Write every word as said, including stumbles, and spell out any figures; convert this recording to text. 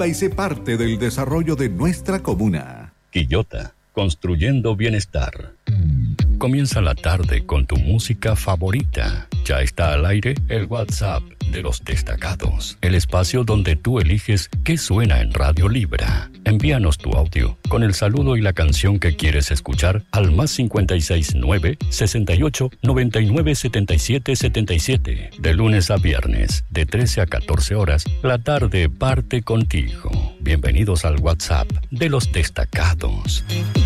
Participa y sé parte del desarrollo de nuestra comuna. Quillota, construyendo bienestar. Comienza la tarde con tu música favorita. Ya está al aire el WhatsApp de los destacados, el espacio donde tú eliges qué suena en Radio Libra. Envíanos tu audio con el saludo y la canción que quieres escuchar al más cincuenta y seis nueve, sesenta y ocho, noventa y nueve, setenta y siete, setenta y siete. De lunes a viernes, de trece a catorce horas, la tarde parte contigo. Bienvenidos al WhatsApp de los destacados.